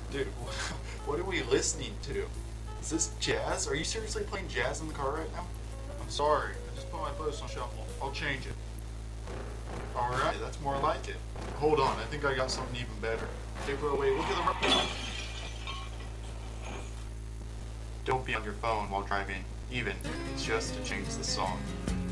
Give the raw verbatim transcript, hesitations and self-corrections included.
Dude, what are we listening to? Is this jazz? Are you seriously playing jazz in the car right now? I'm sorry. I just put my post on shuffle. I'll change it. Alright, that's more like it. Hold on, I think I got something even better. Okay, bro, wait, look at the... Don't be on your phone while driving, even if it's just to change the song.